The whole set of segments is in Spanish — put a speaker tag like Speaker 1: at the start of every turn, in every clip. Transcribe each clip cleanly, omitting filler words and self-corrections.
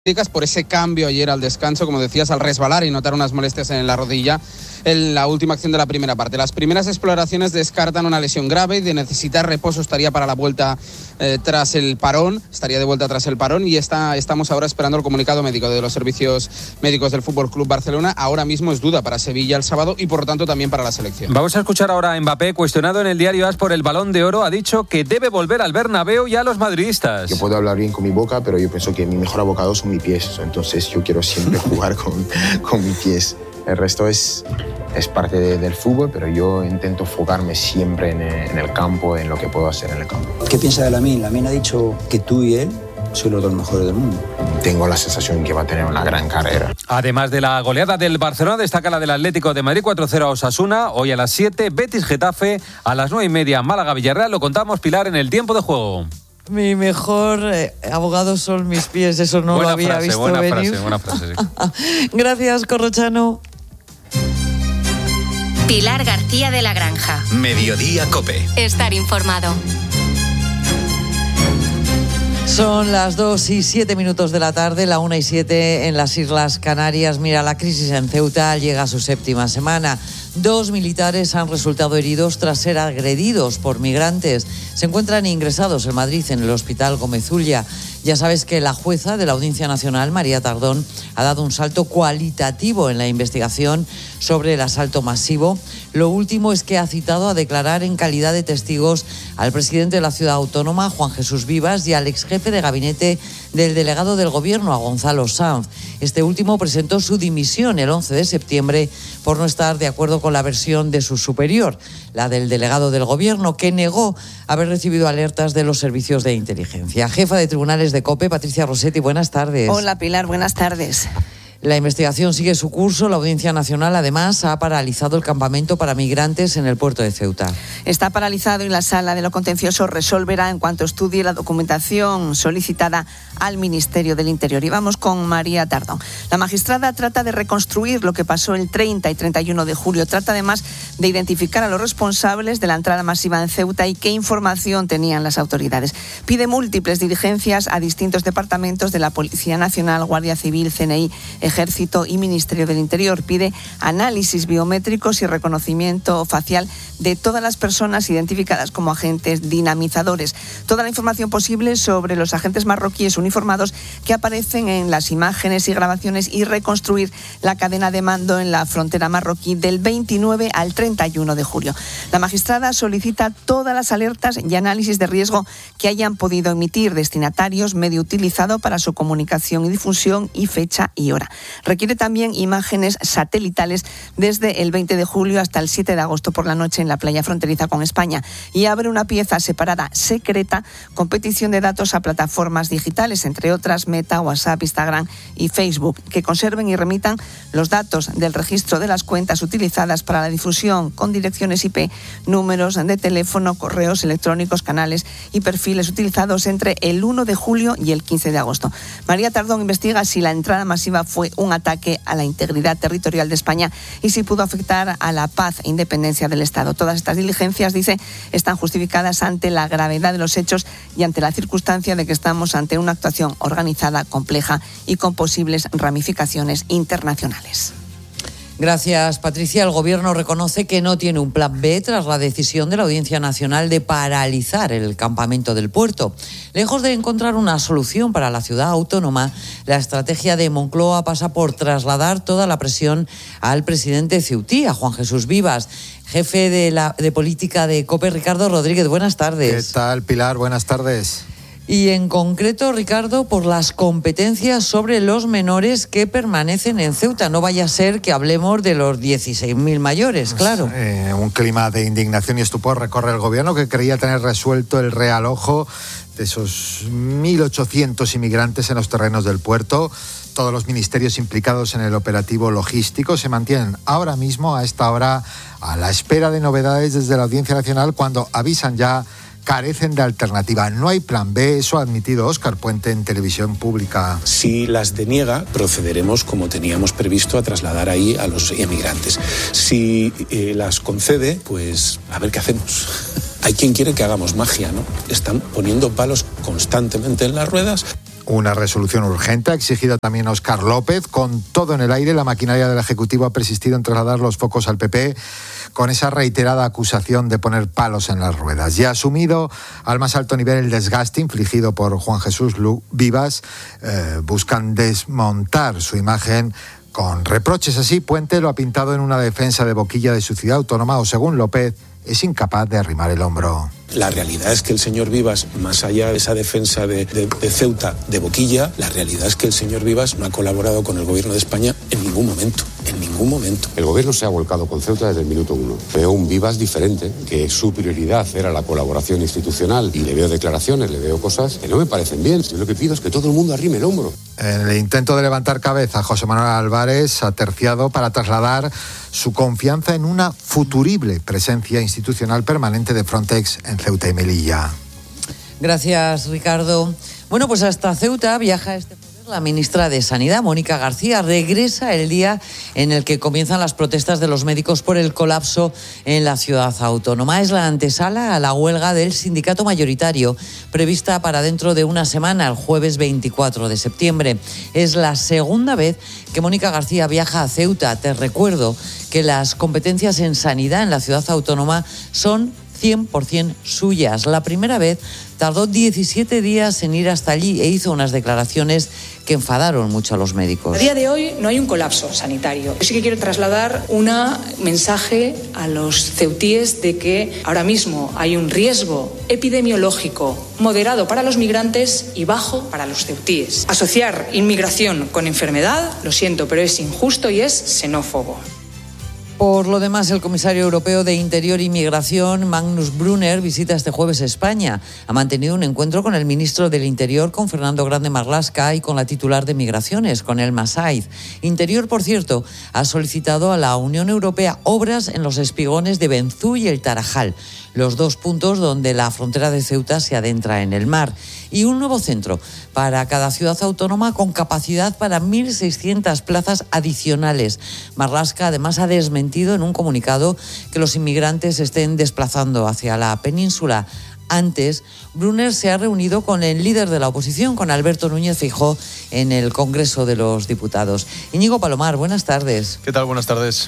Speaker 1: por ese cambio ayer al descanso, como decías, al resbalar y notar unas molestias en la rodilla en la última acción de la primera parte. Las primeras exploraciones descartan una lesión grave y de necesitar reposo estaría para la vuelta tras el parón, estaría de vuelta tras el parón y estamos ahora esperando el comunicado médico de los servicios médicos del Fútbol Club Barcelona. Ahora mismo es duda para Sevilla el sábado y por lo tanto también para la selección.
Speaker 2: Vamos a escuchar ahora a Mbappé, cuestionado en el diario AS por el Balón de Oro, ha dicho que debe volver al Bernabéu y a los madridistas.
Speaker 3: Yo puedo hablar bien con mi boca, pero yo pienso que mi mejor abocado son mis pies, entonces yo quiero siempre jugar con mis pies. El resto es parte del fútbol, pero yo intento enfocarme siempre en el campo, en lo que puedo hacer en el campo.
Speaker 4: ¿Qué piensa de Lamine? Lamine ha dicho que tú y él sois los dos mejores del mundo.
Speaker 3: Tengo la sensación que va a tener una gran carrera.
Speaker 2: Además de la goleada del Barcelona, destaca la del Atlético de Madrid 4-0 a Osasuna. Hoy a las 7, Betis-Getafe. A las 9:30, Málaga-Villarreal. Lo contamos, Pilar, en el tiempo de juego.
Speaker 5: Mi mejor abogado son mis pies, eso no
Speaker 2: buena
Speaker 5: lo había
Speaker 2: frase,
Speaker 5: visto
Speaker 2: buena
Speaker 5: venir.
Speaker 2: Buena frase, sí.
Speaker 5: Gracias, Corrochano.
Speaker 6: Pilar García de la Granja.
Speaker 7: Mediodía COPE.
Speaker 6: Estar informado.
Speaker 5: Son las 2:07 de la tarde, la 1:07 en las Islas Canarias. Mira, la crisis en Ceuta llega a su séptima semana. 2 militares han resultado heridos tras ser agredidos por migrantes. Se encuentran ingresados en Madrid en el Hospital Gómez Ulla. Ya sabes que la jueza de la Audiencia Nacional, María Tardón, ha dado un salto cualitativo en la investigación sobre el asalto masivo. Lo último es que ha citado a declarar en calidad de testigos al presidente de la Ciudad Autónoma, Juan Jesús Vivas, y al exjefe de gabinete del delegado del Gobierno, a Gonzalo Sanz. Este último presentó su dimisión el 11 de septiembre por no estar de acuerdo con la versión de su superior, la del delegado del Gobierno, que negó haber recibido alertas de los servicios de inteligencia. Jefa de Tribunales de COPE, Patricia Rossetti, buenas tardes.
Speaker 8: Hola, Pilar, buenas tardes.
Speaker 5: La investigación sigue su curso. La Audiencia Nacional, además, ha paralizado el campamento para migrantes en el puerto de Ceuta.
Speaker 8: Está paralizado y la Sala de lo Contencioso resolverá en cuanto estudie la documentación solicitada al Ministerio del Interior. Y vamos con María Tardón. La magistrada trata de reconstruir lo que pasó el 30 y 31 de julio. Trata además de identificar a los responsables de la entrada masiva en Ceuta y qué información tenían las autoridades. Pide múltiples diligencias a distintos departamentos de la Policía Nacional, Guardia Civil, CNI, Ejército y Ministerio del Interior. Pide análisis biométricos y reconocimiento facial de todas las personas identificadas como agentes dinamizadores. Toda la información posible sobre los agentes marroquíes uniformados que aparecen en las imágenes y grabaciones y reconstruir la cadena de mando en la frontera marroquí del 29 al 31 de julio. La magistrada solicita todas las alertas y análisis de riesgo que hayan podido emitir destinatarios, medio utilizado para su comunicación y difusión y fecha y hora. Requiere también imágenes satelitales desde el 20 de julio hasta el 7 de agosto por la noche en la playa fronteriza con España y abre una pieza separada secreta con petición de datos a plataformas digitales, entre otras Meta, WhatsApp, Instagram y Facebook, que conserven y remitan los datos del registro de las cuentas utilizadas para la difusión con direcciones IP, números de teléfono, correos electrónicos, canales y perfiles utilizados entre el 1 de julio y el 15 de agosto. María Tardón investiga si la entrada masiva fue un ataque a la integridad territorial de España y si pudo afectar a la paz e independencia del Estado. Todas estas diligencias, dice, están justificadas ante la gravedad de los hechos y ante la circunstancia de que estamos ante una actuación organizada, compleja y con posibles ramificaciones internacionales.
Speaker 5: Gracias, Patricia. El Gobierno reconoce que no tiene un plan B tras la decisión de la Audiencia Nacional de paralizar el campamento del puerto. Lejos de encontrar una solución para la ciudad autónoma, la estrategia de Moncloa pasa por trasladar toda la presión al presidente ceutí, a Juan Jesús Vivas. Jefe de política de COPE, Ricardo Rodríguez, buenas tardes.
Speaker 9: ¿Qué tal, Pilar? Buenas tardes.
Speaker 5: Y en concreto, Ricardo, por las competencias sobre los menores que permanecen en Ceuta. No vaya a ser que hablemos de los 16.000 mayores, claro.
Speaker 9: Un clima de indignación y estupor recorre el Gobierno, que creía tener resuelto el realojo de esos 1.800 inmigrantes en los terrenos del puerto. Todos los ministerios implicados en el operativo logístico se mantienen ahora mismo, a esta hora, a la espera de novedades desde la Audiencia Nacional, cuando avisan ya carecen de alternativa. No hay plan B, eso ha admitido Óscar Puente en televisión pública.
Speaker 10: Si las deniega, procederemos como teníamos previsto a trasladar ahí a los emigrantes. Si las concede, pues a ver qué hacemos. Hay quien quiere que hagamos magia, ¿no? Están poniendo palos constantemente en las ruedas.
Speaker 9: Una resolución urgente ha exigido también a Óscar López. Con todo en el aire, la maquinaria del Ejecutivo ha persistido en trasladar los focos al PP con esa reiterada acusación de poner palos en las ruedas. Ya ha asumido al más alto nivel el desgaste infligido por Juan Jesús Vivas. Buscan desmontar su imagen con reproches. Así, Puente lo ha pintado en una defensa de boquilla de su ciudad autónoma o, según López, es incapaz de arrimar el hombro.
Speaker 10: La realidad es que el señor Vivas, más allá de esa defensa de Ceuta de boquilla, la realidad es que el señor Vivas no ha colaborado con el gobierno de España en ningún momento. En ningún momento.
Speaker 7: El gobierno se ha volcado con Ceuta desde el minuto 1. Veo un Vivas diferente, que su prioridad era la colaboración institucional, y le veo declaraciones, le veo cosas que no me parecen bien. Yo lo que pido es que todo el mundo arrime el hombro.
Speaker 9: En el intento de levantar cabeza, José Manuel Álvarez ha terciado para trasladar su confianza en una futurible presencia institucional permanente de Frontex en Ceuta y Melilla.
Speaker 5: Gracias, Ricardo. Bueno, pues hasta Ceuta viaja este jueves la ministra de Sanidad, Mónica García. Regresa el día en el que comienzan las protestas de los médicos por el colapso en la ciudad autónoma. Es la antesala a la huelga del sindicato mayoritario, prevista para dentro de una semana, el jueves 24 de septiembre. Es la segunda vez que Mónica García viaja a Ceuta. Te recuerdo que las competencias en sanidad en la ciudad autónoma son 100% suyas. La primera vez tardó 17 días en ir hasta allí e hizo unas declaraciones que enfadaron mucho a los médicos.
Speaker 11: A día de hoy no hay un colapso sanitario. Yo sí que quiero trasladar un mensaje a los ceutíes de que ahora mismo hay un riesgo epidemiológico moderado para los migrantes y bajo para los ceutíes. Asociar inmigración con enfermedad, lo siento, pero es injusto y es xenófobo.
Speaker 5: Por lo demás, el comisario europeo de Interior y Migración, Magnus Brunner, visita este jueves España. Ha mantenido un encuentro con el ministro del Interior, con Fernando Grande Marlaska, y con la titular de Migraciones, con Elma Saiz. Interior, por cierto, ha solicitado a la Unión Europea obras en los espigones de Benzú y el Tarajal, los dos puntos donde la frontera de Ceuta se adentra en el mar, y un nuevo centro para cada ciudad autónoma con capacidad para 1.600 plazas adicionales. Marlaska además ha desmentido en un comunicado que los inmigrantes estén desplazando hacia la península. Antes, Brunner se ha reunido con el líder de la oposición, con Alberto Núñez Feijóo, en el Congreso de los Diputados. Íñigo Palomar, buenas tardes.
Speaker 12: ¿Qué tal? Buenas tardes.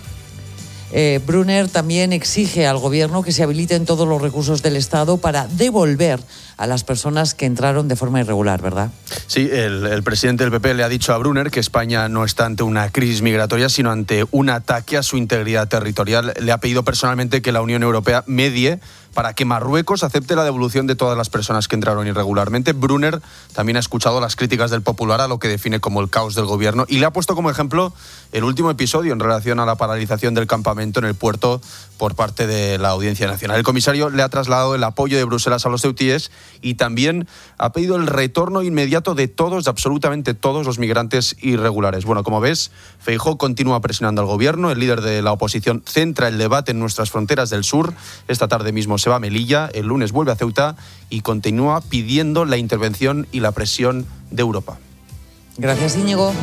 Speaker 5: Brunner también exige al Gobierno que se habiliten todos los recursos del Estado para devolver a las personas que entraron de forma irregular, ¿verdad?
Speaker 12: Sí, el presidente del PP le ha dicho a Brunner que España no está ante una crisis migratoria, sino ante un ataque a su integridad territorial. Le ha pedido personalmente que la Unión Europea medie para que Marruecos acepte la devolución de todas las personas que entraron irregularmente. Brunner también ha escuchado las críticas del Popular a lo que define como el caos del gobierno y le ha puesto como ejemplo el último episodio en relación a la paralización del campamento en el puerto por parte de la Audiencia Nacional. El comisario le ha trasladado el apoyo de Bruselas a los ceutíes y también ha pedido el retorno inmediato de todos, de absolutamente todos los migrantes irregulares. Bueno, como ves, Feijóo continúa presionando al gobierno. El líder de la oposición centra el debate en nuestras fronteras del sur. Esta tarde mismo se va a Melilla, el lunes vuelve a Ceuta y continúa pidiendo la intervención y la presión de Europa.
Speaker 5: Gracias, Íñigo.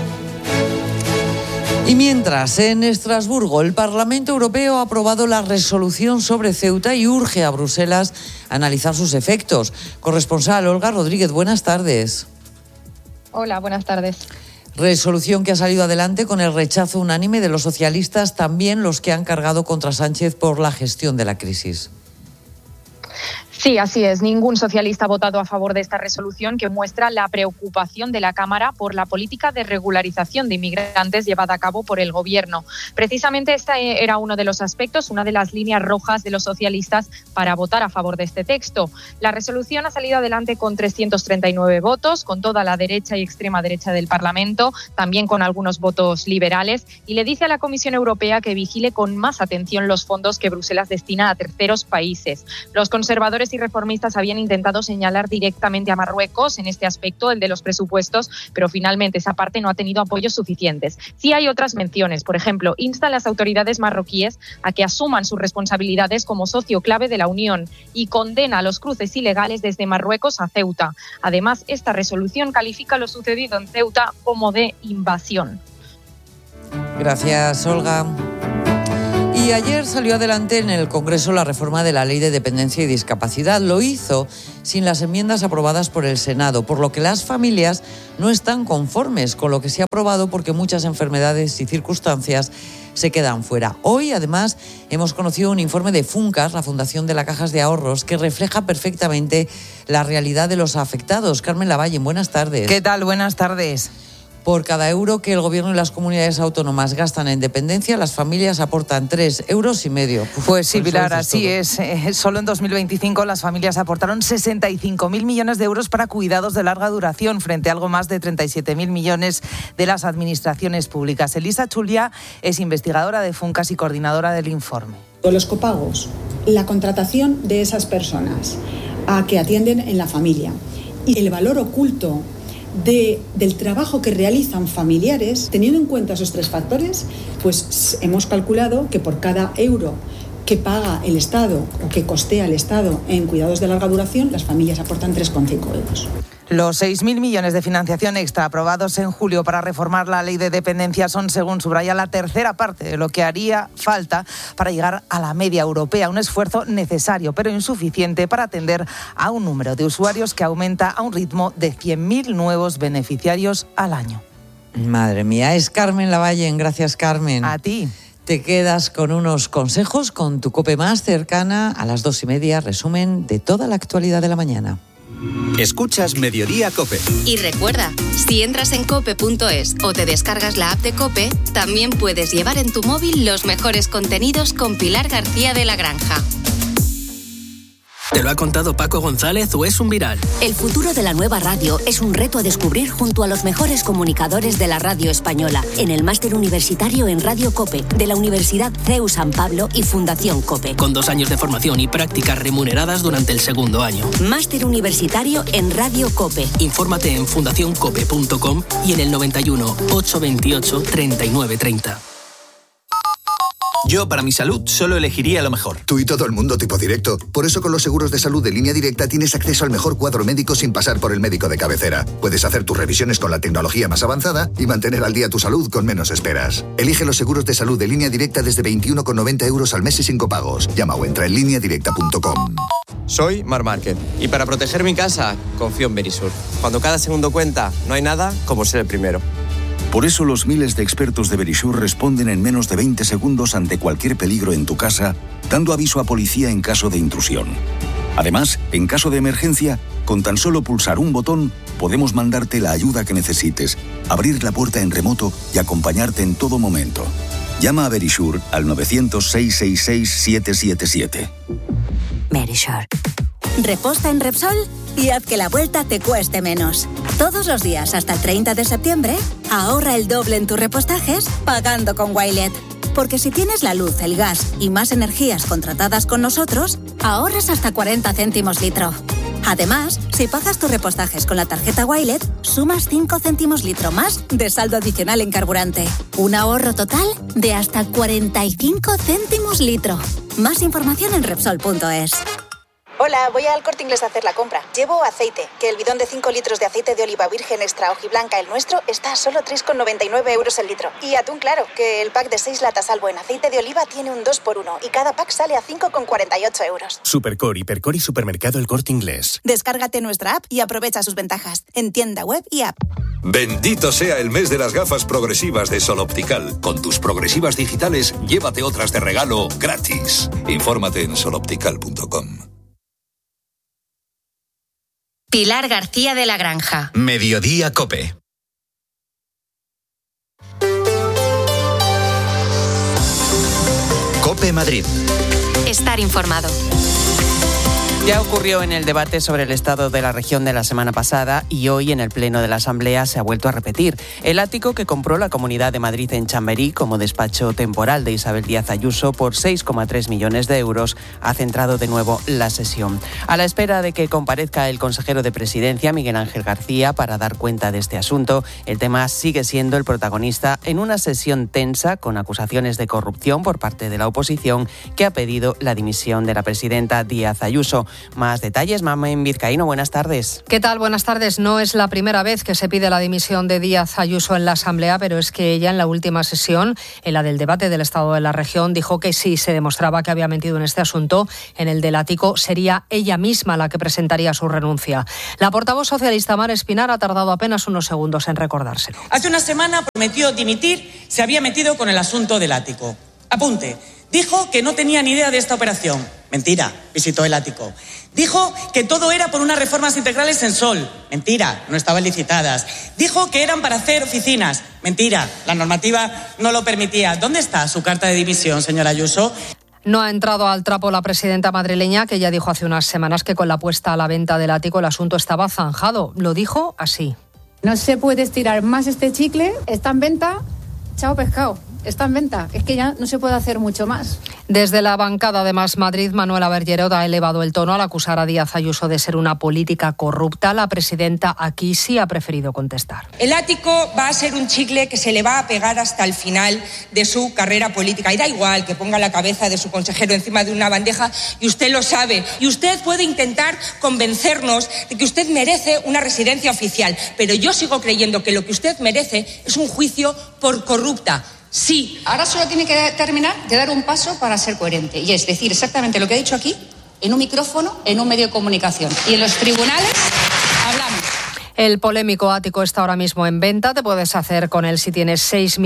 Speaker 5: Y mientras, en Estrasburgo, el Parlamento Europeo ha aprobado la resolución sobre Ceuta y urge a Bruselas a analizar sus efectos. Corresponsal Olga Rodríguez, buenas tardes.
Speaker 13: Hola, buenas tardes.
Speaker 5: Resolución que ha salido adelante con el rechazo unánime de los socialistas, también los que han cargado contra Sánchez por la gestión de la crisis.
Speaker 13: Sí, así es. Ningún socialista ha votado a favor de esta resolución que muestra la preocupación de la Cámara por la política de regularización de inmigrantes llevada a cabo por el Gobierno. Precisamente este era uno de los aspectos, una de las líneas rojas de los socialistas para votar a favor de este texto. La resolución ha salido adelante con 339 votos, con toda la derecha y extrema derecha del Parlamento, también con algunos votos liberales, y le dice a la Comisión Europea que vigile con más atención los fondos que Bruselas destina a terceros países. Los conservadores y reformistas habían intentado señalar directamente a Marruecos en este aspecto, el de los presupuestos, pero finalmente esa parte no ha tenido apoyos suficientes. Sí hay otras menciones. Por ejemplo, insta a las autoridades marroquíes a que asuman sus responsabilidades como socio clave de la Unión y condena los cruces ilegales desde Marruecos a Ceuta. Además, esta resolución califica lo sucedido en Ceuta como de invasión.
Speaker 5: Gracias, Olga. Y ayer salió adelante en el Congreso la reforma de la Ley de Dependencia y Discapacidad. Lo hizo sin las enmiendas aprobadas por el Senado, por lo que las familias no están conformes con lo que se ha aprobado porque muchas enfermedades y circunstancias se quedan fuera. Hoy, además, hemos conocido un informe de Funcas, la Fundación de las Cajas de Ahorros, que refleja perfectamente la realidad de los afectados. Carmen Lavalle, buenas tardes.
Speaker 14: ¿Qué tal? Buenas tardes.
Speaker 5: Por cada euro que el Gobierno y las comunidades autónomas gastan en dependencia, las familias aportan 3,5 euros.
Speaker 14: Pues sí, Pilar, así es. Solo en 2025 las familias aportaron 65.000 millones de euros para cuidados de larga duración, frente a algo más de 37.000 millones de las administraciones públicas. Elisa Chulia es investigadora de Funcas y coordinadora del informe.
Speaker 15: Los copagos, la contratación de esas personas a que atienden en la familia y el valor oculto del trabajo que realizan familiares, teniendo en cuenta esos 3 factores, pues hemos calculado que por cada euro que paga el Estado o que costea el Estado en cuidados de larga duración, las familias aportan 3,5 euros.
Speaker 14: Los 6.000 millones de financiación extra aprobados en julio para reformar la ley de dependencia son, según subraya, la tercera parte de lo que haría falta para llegar a la media europea. Un esfuerzo necesario, pero insuficiente para atender a un número de usuarios que aumenta a un ritmo de 100.000 nuevos beneficiarios al año.
Speaker 5: Madre mía, es Carmen Lavalle. Gracias, Carmen.
Speaker 14: A ti.
Speaker 5: Te quedas con unos consejos con tu COPE más cercana a las 2:30, resumen de toda la actualidad de la mañana.
Speaker 16: Escuchas Mediodía COPE.
Speaker 6: Y recuerda, si entras en cope.es o te descargas la app de COPE, también puedes llevar en tu móvil los mejores contenidos con Pilar García de la Granja.
Speaker 17: ¿Te lo ha contado Paco González o es un viral?
Speaker 18: El futuro de la nueva radio es un reto a descubrir junto a los mejores comunicadores de la radio española en el máster universitario en Radio COPE de la Universidad CEU San Pablo y Fundación COPE.
Speaker 17: Con 2 años de formación y prácticas remuneradas durante el segundo año.
Speaker 18: Máster universitario en Radio COPE.
Speaker 17: Infórmate en fundacioncope.com y en el 91 828 3930.
Speaker 16: Yo, para mi salud, solo elegiría lo mejor.
Speaker 19: Tú y todo el mundo tipo directo. Por eso con los seguros de salud de Línea Directa tienes acceso al mejor cuadro médico sin pasar por el médico de cabecera. Puedes hacer tus revisiones con la tecnología más avanzada y mantener al día tu salud con menos esperas. Elige los seguros de salud de Línea Directa desde 21,90 euros al mes y sin copagos. Llama o entra en lineadirecta.com.
Speaker 20: Soy Mar Márquez y para proteger mi casa confío en Verisur. Cuando cada segundo cuenta, no hay nada como ser el primero.
Speaker 21: Por eso los miles de expertos de Verisur responden en menos de 20 segundos ante cualquier peligro en tu casa, dando aviso a policía en caso de intrusión. Además, en caso de emergencia, con tan solo pulsar un botón, podemos mandarte la ayuda que necesites, abrir la puerta en remoto y acompañarte en todo momento. Llama a Verisur al 900-666-777.
Speaker 18: Verisur. Reposta en Repsol y haz que la vuelta te cueste menos. Todos los días hasta el 30 de septiembre, ahorra el doble en tus repostajes pagando con Wilet. Porque si tienes la luz, el gas y más energías contratadas con nosotros, ahorras hasta 40 céntimos litro. Además, si pagas tus repostajes con la tarjeta Wilet, sumas 5 céntimos litro más de saldo adicional en carburante. Un ahorro total de hasta 45 céntimos litro. Más información en Repsol.es.
Speaker 22: Hola, voy al Corte Inglés a hacer la compra. Llevo aceite, que el bidón de 5 litros de aceite de oliva virgen extra hojiblanca, el nuestro, está a solo 3,99 euros el litro. Y atún claro, que el pack de 6 latas Albo en aceite de oliva tiene un 2x1 y cada pack sale a 5,48 euros.
Speaker 16: Supercor, Hipercor y Supermercado El Corte Inglés.
Speaker 22: Descárgate nuestra app y aprovecha sus ventajas en tienda web y app.
Speaker 23: Bendito sea el mes de las gafas progresivas de Sol Optical. Con tus progresivas digitales, llévate otras de regalo gratis. Infórmate en soloptical.com.
Speaker 6: Pilar García de la Granja.
Speaker 16: Mediodía COPE. COPE Madrid.
Speaker 6: Estar informado.
Speaker 14: Ya ocurrió en el debate sobre el estado de la región de la semana pasada y hoy en el Pleno de la Asamblea se ha vuelto a repetir. El ático que compró la Comunidad de Madrid en Chamberí como despacho temporal de Isabel Díaz Ayuso por 6,3 millones de euros ha centrado de nuevo la sesión. A la espera de que comparezca el consejero de Presidencia, Miguel Ángel García, para dar cuenta de este asunto, el tema sigue siendo el protagonista en una sesión tensa con acusaciones de corrupción por parte de la oposición que ha pedido la dimisión de la presidenta Díaz Ayuso. Más detalles, Mamen Vizcaíno, buenas tardes.
Speaker 1: ¿Qué tal? Buenas tardes. No es la primera vez que se pide la dimisión de Díaz Ayuso en la Asamblea, pero es que ella en la última sesión, en la del debate del Estado de la Región, dijo que si se demostraba que había mentido en este asunto, en el del ático sería ella misma la que presentaría su renuncia. La portavoz socialista Mar Espinar ha tardado apenas unos segundos en recordárselo.
Speaker 3: Hace una semana prometió dimitir, se había metido con el asunto del ático. Apunte. Dijo que no tenía ni idea de esta operación. Mentira, visitó el ático. Dijo que todo era por unas reformas integrales en Sol. Mentira, no estaban licitadas. Dijo que eran para hacer oficinas. Mentira, la normativa no lo permitía. ¿Dónde está su carta de dimisión, señora Ayuso?
Speaker 1: No ha entrado al trapo la presidenta madrileña, que ya dijo hace unas semanas que con la puesta a la venta del ático el asunto estaba zanjado. Lo dijo así.
Speaker 4: No se puede estirar más este chicle, está en venta, chao pescado. Está en venta, es que ya no se puede hacer mucho más.
Speaker 1: Desde la bancada de Más Madrid, Manuela Bergerot ha elevado el tono al acusar a Díaz Ayuso de ser una política corrupta. La presidenta aquí sí ha preferido contestar.
Speaker 24: El ático va a ser un chicle que se le va a pegar hasta el final de su carrera política. Y da igual que ponga la cabeza de su consejero encima de una bandeja, y usted lo sabe. Y usted puede intentar convencernos de que usted merece una residencia oficial. Pero yo sigo creyendo que lo que usted merece es un juicio por corrupta. Sí.
Speaker 25: Ahora solo tiene que terminar de dar un paso para ser coherente. Y es decir exactamente lo que ha dicho aquí, en un micrófono, en un medio de comunicación. Y en los tribunales hablamos.
Speaker 1: El polémico ático está ahora mismo en venta. Te puedes hacer con él si tienes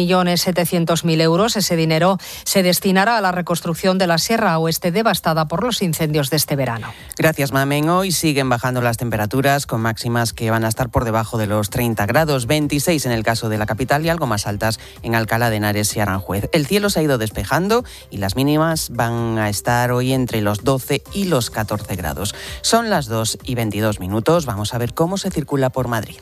Speaker 1: 6.700.000 euros. Ese dinero se destinará a la reconstrucción de la Sierra Oeste devastada por los incendios de este verano.
Speaker 14: Gracias, Mamen. Hoy siguen bajando las temperaturas con máximas que van a estar por debajo de los 30 grados, 26 en el caso de la capital y algo más altas en Alcalá de Henares y Aranjuez. El cielo se ha ido despejando y las mínimas van a estar hoy entre los 12 y los 14 grados. Son las 2:22. Vamos a ver cómo se circula por Madrid.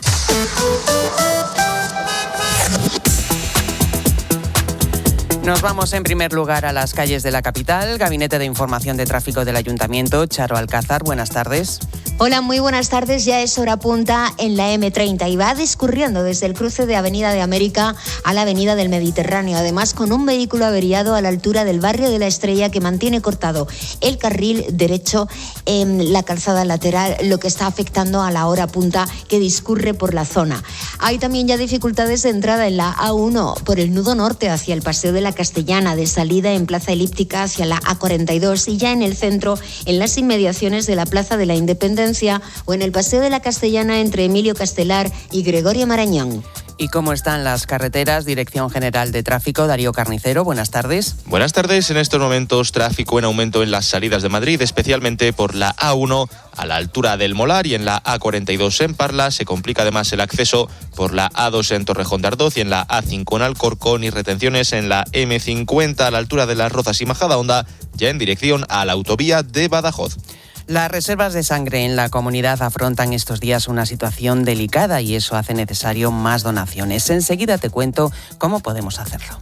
Speaker 14: Nos vamos en primer lugar a las calles de la capital. Gabinete de Información de Tráfico del Ayuntamiento, Charo Alcázar, buenas tardes.
Speaker 26: Hola, muy buenas tardes. Ya es hora punta en la M30 y va discurriendo desde el cruce de Avenida de América a la Avenida del Mediterráneo. Además, con un vehículo averiado a la altura del barrio de la Estrella que mantiene cortado el carril derecho en la calzada lateral, lo que está afectando a la hora punta que discurre por la zona. Hay también ya dificultades de entrada en la A1 por el nudo norte hacia el Paseo de la Castellana, de salida en Plaza Elíptica hacia la A42 y ya en el centro, en las inmediaciones de la Plaza de la Independencia o en el Paseo de la Castellana entre Emilio Castelar y Gregorio Marañón.
Speaker 14: ¿Y cómo están las carreteras? Dirección General de Tráfico, Darío Carnicero, buenas tardes.
Speaker 27: Buenas tardes. En estos momentos, tráfico en aumento en las salidas de Madrid, especialmente por la A1 a la altura del Molar y en la A42 en Parla. Se complica además el acceso por la A2 en Torrejón de Ardoz y en la A5 en Alcorcón, y retenciones en la M50 a la altura de Las Rozas y Majadahonda, ya en dirección a la autovía de Badajoz.
Speaker 14: Las reservas de sangre en la comunidad afrontan estos días una situación delicada y eso hace necesario más donaciones. Enseguida te cuento cómo podemos hacerlo.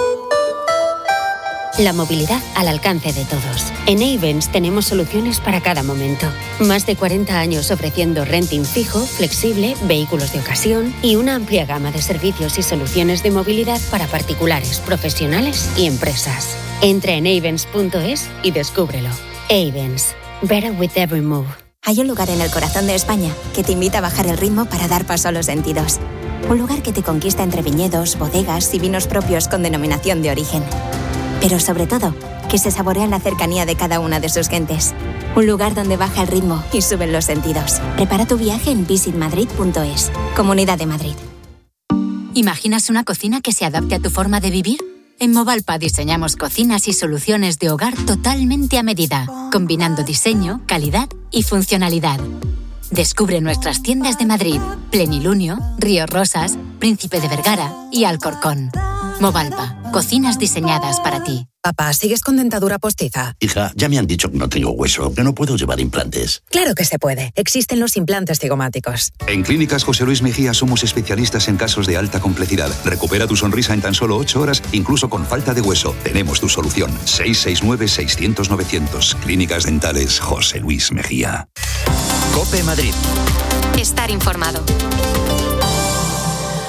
Speaker 28: La movilidad al alcance de todos. En Ayvens tenemos soluciones para cada momento. Más de 40 años ofreciendo renting fijo, flexible, vehículos de ocasión y una amplia gama de servicios y soluciones de movilidad para particulares, profesionales y empresas. Entra en Ayvens.es y descúbrelo. Ayvens. Better with every move.
Speaker 29: Hay un lugar en el corazón de España que te invita a bajar el ritmo para dar paso a los sentidos. Un lugar que te conquista entre viñedos, bodegas y vinos propios con denominación de origen. Pero sobre todo, que se saborea en la cercanía de cada una de sus gentes. Un lugar donde baja el ritmo y suben los sentidos. Prepara tu viaje en visitmadrid.es. Comunidad de Madrid.
Speaker 30: ¿Imaginas una cocina que se adapte a tu forma de vivir? En Movalpa diseñamos cocinas y soluciones de hogar totalmente a medida, combinando diseño, calidad y funcionalidad. Descubre nuestras tiendas de Madrid, Plenilunio, Río Rosas, Príncipe de Vergara y Alcorcón. Movalpa, cocinas diseñadas para ti.
Speaker 31: Papá, ¿sigues con dentadura postiza?
Speaker 32: Hija, ya me han dicho que no tengo hueso, que no puedo llevar implantes.
Speaker 31: Claro que se puede. Existen los implantes cigomáticos.
Speaker 33: En Clínicas José Luis Mejía somos especialistas en casos de alta complejidad. Recupera tu sonrisa en tan solo 8 horas, incluso con falta de hueso. Tenemos tu solución. 669-600-900. Clínicas Dentales José Luis Mejía.
Speaker 16: COPE Madrid.
Speaker 6: Estar informado.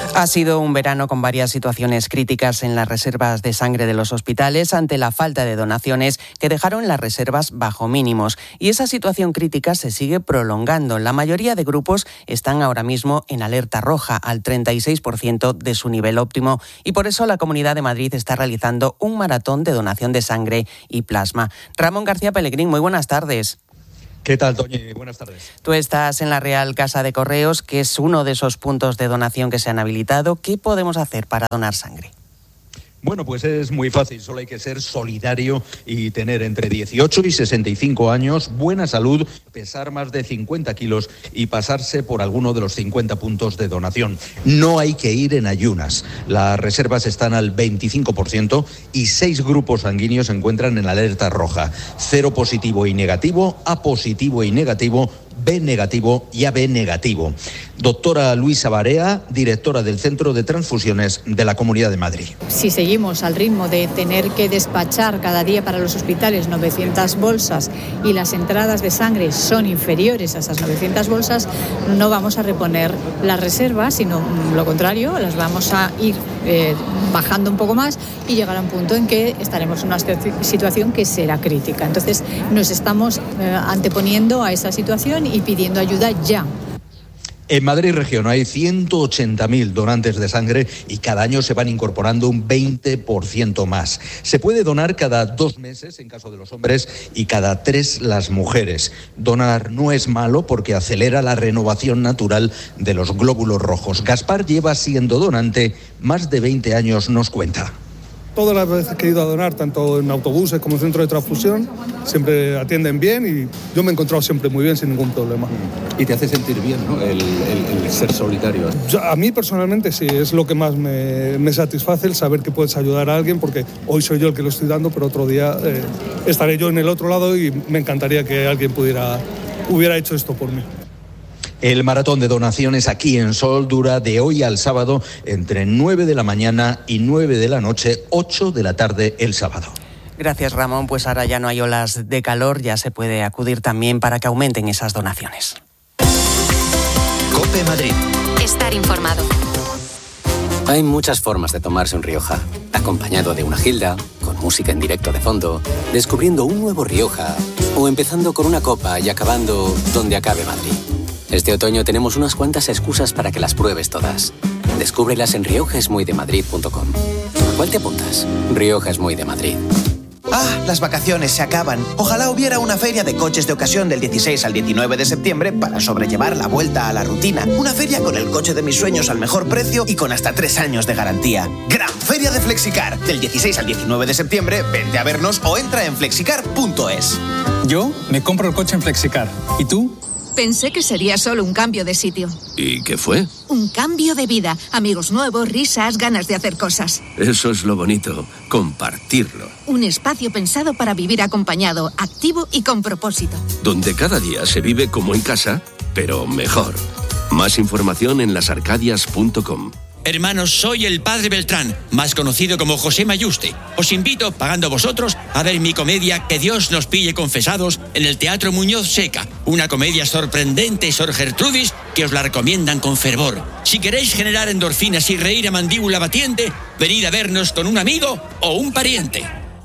Speaker 14: Ha sido un verano con varias situaciones críticas en las reservas de sangre de los hospitales ante la falta de donaciones que dejaron las reservas bajo mínimos. Y esa situación crítica se sigue prolongando. La mayoría de grupos están ahora mismo en alerta roja, al 36% de su nivel óptimo. Y por eso la Comunidad de Madrid está realizando un maratón de donación de sangre y plasma. Ramón García Pellegrín, muy buenas tardes.
Speaker 2: ¿Qué tal, Toñi? Buenas tardes.
Speaker 14: Tú estás en la Real Casa de Correos, que es uno de esos puntos de donación que se han habilitado. ¿Qué podemos hacer para donar sangre?
Speaker 2: Bueno, pues es muy fácil, solo hay que ser solidario y tener entre 18 y 65 años, buena salud, pesar más de 50 kilos y pasarse por alguno de los 50 puntos de donación. No hay que ir en ayunas. Las reservas están al 25% y 6 grupos sanguíneos se encuentran en alerta roja. 0 positivo y negativo, A positivo y negativo, B negativo y AB negativo. Doctora Luisa Barea, directora del Centro de Transfusiones de la Comunidad de Madrid.
Speaker 4: Si seguimos al ritmo de tener que despachar cada día para los hospitales 900 bolsas y las entradas de sangre son inferiores a esas 900 bolsas, no vamos a reponer las reservas, sino lo contrario, las vamos a ir bajando un poco más y llegar a un punto en que estaremos en una situación que será crítica. Entonces nos estamos anteponiendo a esa situación y pidiendo ayuda ya.
Speaker 2: En Madrid Región hay 180.000 donantes de sangre y cada año se van incorporando un 20% más. Se puede donar cada 2 meses en caso de los hombres y cada 3 las mujeres. Donar no es malo porque acelera la renovación natural de los glóbulos rojos. Gaspar lleva siendo donante más de 20 años, nos cuenta.
Speaker 5: Todas las veces que he ido a donar, tanto en autobuses como en centro de transfusión, siempre atienden bien y yo me he encontrado siempre muy bien, sin ningún problema.
Speaker 2: Y te hace sentir bien, ¿no?, el ser solidario.
Speaker 5: A mí personalmente sí, es lo que más me satisface, el saber que puedes ayudar a alguien, porque hoy soy yo el que lo estoy dando, pero otro día estaré yo en el otro lado y me encantaría que alguien hubiera hecho esto por mí.
Speaker 2: El maratón de donaciones aquí en Sol dura de hoy al sábado entre 9 de la mañana y 9 de la noche, 8 de la tarde el sábado.
Speaker 14: Gracias, Ramón. Pues ahora ya no hay olas de calor, ya se puede acudir también para que aumenten esas donaciones.
Speaker 16: COPE Madrid.
Speaker 6: Estar informado.
Speaker 7: Hay muchas formas de tomarse un Rioja. Acompañado de una gilda, con música en directo de fondo, descubriendo un nuevo Rioja o empezando con una copa y acabando donde acabe Madrid. Este otoño tenemos unas cuantas excusas para que las pruebes todas. Descúbrelas en riojaesmuydemadrid.com. ¿A cuál te apuntas? Rioja es muy de Madrid.
Speaker 8: ¡Ah! Las vacaciones se acaban. Ojalá hubiera una feria de coches de ocasión del 16 al 19 de septiembre para sobrellevar la vuelta a la rutina. Una feria con el coche de mis sueños al mejor precio y con hasta 3 años de garantía. ¡Gran Feria de Flexicar! Del 16 al 19 de septiembre, vente a vernos o entra en flexicar.es.
Speaker 9: Yo me compro el coche en Flexicar. ¿Y tú?
Speaker 10: Pensé que sería solo un cambio de sitio.
Speaker 11: ¿Y qué fue?
Speaker 10: Un cambio de vida. Amigos nuevos, risas, ganas de hacer cosas.
Speaker 11: Eso es lo bonito, compartirlo.
Speaker 10: Un espacio pensado para vivir acompañado, activo y con propósito.
Speaker 11: Donde cada día se vive como en casa, pero mejor. Más información en lasarcadias.com.
Speaker 12: Hermanos, soy el Padre Beltrán, más conocido como José Mayuste. Os invito, pagando vosotros, a ver mi comedia Que Dios nos pille confesados en el Teatro Muñoz Seca. Una comedia sorprendente, Sor Gertrudis, que os la recomiendan con fervor. Si queréis generar endorfinas y reír a mandíbula batiente, venid a vernos con un amigo o un pariente.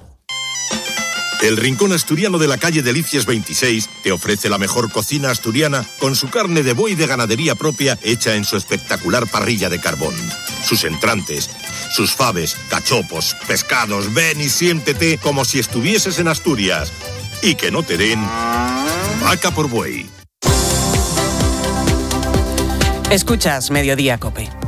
Speaker 13: El Rincón Asturiano de la calle Delicias 26 te ofrece la mejor cocina asturiana con su carne de buey de ganadería propia hecha en su espectacular parrilla de carbón. Sus entrantes, sus faves, cachopos, pescados, ven y siéntete como si estuvieses en Asturias. Y que no te den vaca por buey.
Speaker 14: Escuchas Mediodía COPE.